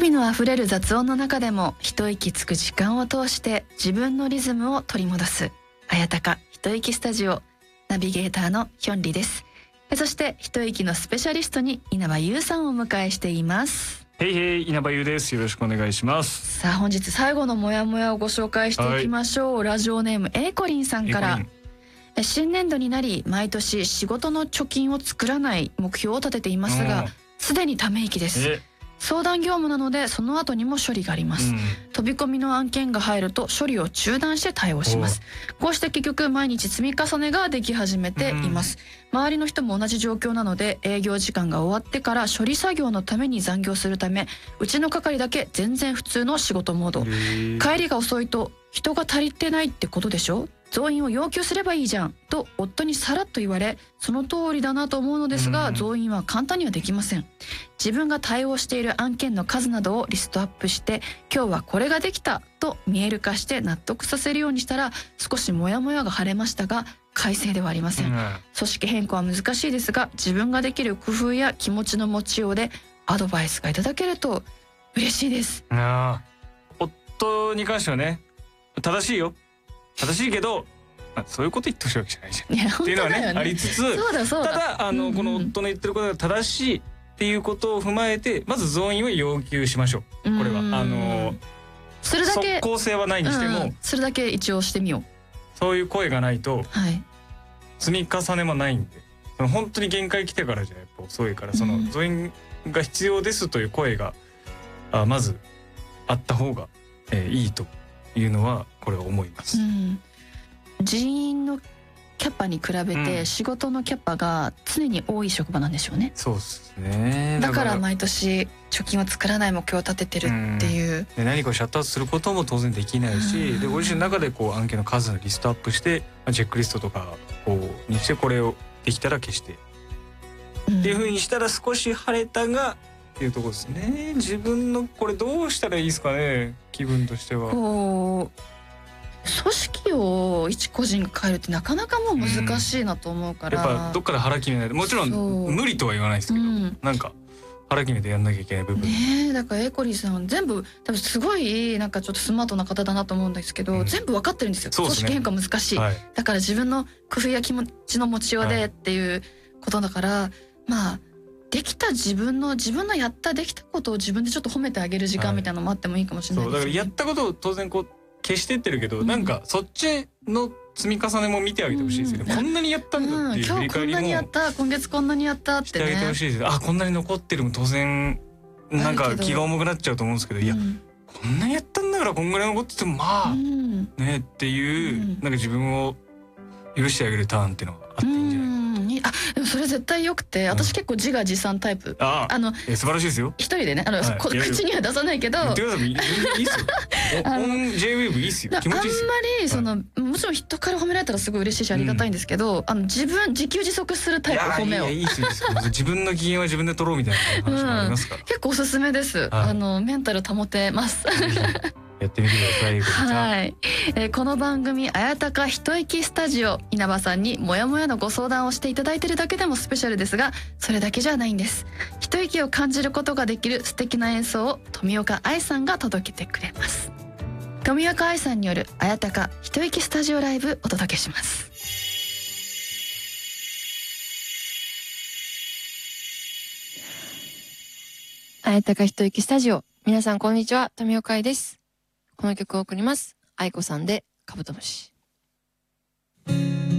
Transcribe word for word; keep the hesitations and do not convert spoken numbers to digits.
々のあふれる雑音の中でも一息つく時間を通して自分のリズムを取り戻す綾鷹一息スタジオ、ナビゲーターのヒョンリです。そして一息のスペシャリストに稲葉優さんをお迎えしています。 へいへい、稲葉優です。よろしくお願いします。 さあ本日最後のモヤモヤをご紹介していきましょう、はい、ラジオネームエイコリンさんから。新年度になり毎年仕事の貯金を作らない目標を立てていますが、すでにため息です。相談業務なのでその後にも処理があります、うん、飛び込みの案件が入ると処理を中断して対応します。こうして結局毎日積み重ねができ始めています、うん、周りの人も同じ状況なので営業時間が終わってから処理作業のために残業するため、うちの係だけ全然普通の仕事モード。帰りが遅いと人が足りてないってことでしょ、増員を要求すればいいじゃんと夫にさらっと言われ、その通りだなと思うのですが、増員は簡単にはできません。自分が対応している案件の数などをリストアップして、今日はこれができたと見える化して納得させるようにしたら、少しモヤモヤが晴れましたが快晴ではありません、うん、組織変更は難しいですが、自分ができる工夫や気持ちの持ちようでアドバイスがいただけると嬉しいです。 あ、夫に関してはね、正しいよ、正しいけどそういうこと言ってほしいわけじゃないじゃん、いやっていうのは ね, ねありつつ、 そうだそうだ、 ただあの、うんうん、この夫の言ってることが正しいっていうことを踏まえて、まず増員を要求しましょう。これはあのそれだけ即効性はないにしても、うん、 それだけ一応してみよう。 そういう声がないと、はい、積み重ねもないんで、その本当に限界来てからじゃやっぱ遅いから、その増員が必要ですという声があまずあった方が、えー、いいというのはこれは思います、うん、 人員のキャパに比べて仕事のキャパが常に多い職場なんでしょうね、 うん、そうですね。 だから毎年貯金を作らない目標を立ててるっていう、うん、 で何かをシャットアウトすることも当然できないし、うん、でご自身の中でこう案件の数のリストアップして、チェックリストとかこうにして、これをできたら消して、うん、っていう風にしたら少し晴れたがっていうところですね。自分のこれどうしたらいいですかね、気分としては。 こう組織を一個人が変えるってなかなかもう難しいなと思うから、 うん、やっぱどっかで腹決めないと、もちろん無理とは言わないですけど、うん、なんか腹決めてやんなきゃいけない部分ねえ。だからエコリーさん全部多分すごいなんかちょっとスマートな方だなと思うんですけど、うん、全部分かってるんですよ。組織変化難しい、はい、だから自分の工夫や気持ちの持ちようでっていうことだから、はい、まあできた自分の自分のやったできたことを自分でちょっと褒めてあげる時間みたいなのもあってもいいかもしれないですね、はい、 そうだからやったことを当然こう消してってるけど、うん、なんかそっちの積み重ねも見てあげてほしいですよね、うん、こんなにやったんだっていう振り返りも、うん、今日こんなにやった、今月こんなにやったってねしてあげてほしいです。あ、こんなに残ってるも当然なんか気が重くなっちゃうと思うんですけど、いや、うん、こんなにやったんだからこんぐらい残っててもまあ、うん、ねっていう、うん、なんか自分を許してあげるターンっていうのがあっていいんじゃないかな。 あ、でもそれ絶対よくて、私結構自画自賛タイプ、うん、ああの素晴らしいですよ。 一人でね、あの、はい、口には出さないけど、 言ってください、いいっすよオン ジェイウェーブ いいっすよ、気持ちいいっすよ。 あんまりその、はい、もちろん人から褒められたらすごい嬉しいしありがたいんですけど、うん、あの自分自給自足するタイプ、褒めを。いやいやいいっすよ自分の機嫌は自分で取ろうみたいな話もありますから、うん、 結構おすすめです、はい、あのメンタル保てますやってみてください。 はい、えー、この番組綾鷹一息スタジオ、稲葉さんにモヤモヤのご相談をしていただいているだけでもスペシャルですが、それだけじゃないんです。一息を感じることができる素敵な演奏を富岡愛さんが届けてくれます。富岡愛さんによる綾鷹一息スタジオライブお届けします。 綾鷹一息スタジオ、皆さんこんにちは、富岡愛です。この曲を送ります。愛子さんでカブトムシ。